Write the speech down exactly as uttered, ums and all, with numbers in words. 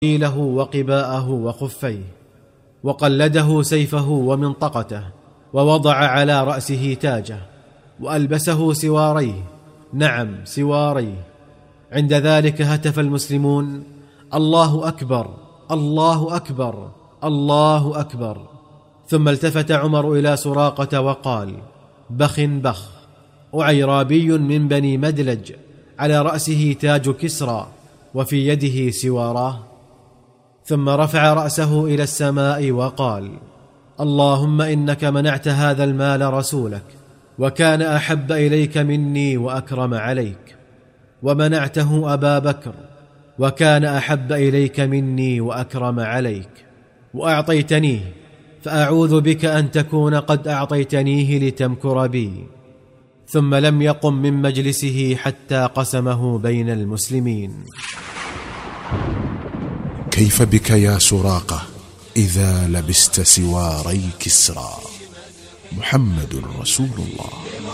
له وقباءه وخفيه، وقلده سيفه ومنطقته، ووضع على رأسه تاجه، وألبسه سواريه، نعم سواريه. عند ذلك هتف المسلمون: الله أكبر، الله أكبر، الله أكبر. ثم التفت عمر إلى سراقة وقال: بخ بخ، أعيرابي من بني مدلج على رأسه تاج كسرى وفي يده سواراه. ثم رفع رأسه إلى السماء وقال: اللهم إنك منعت هذا المال رسولك، وكان أحب إليك مني وأكرم عليك، ومنعته أبا بكر، وكان أحب إليك مني وأكرم عليك، وأعطيتنيه، فأعوذ بك أن تكون قد أعطيتنيه لتمكر بي. ثم لم يقم من مجلسه حتى قسمه بين المسلمين. كيف بك يا سراقة إذا لبست سواري كسرى؟ محمد رسول الله.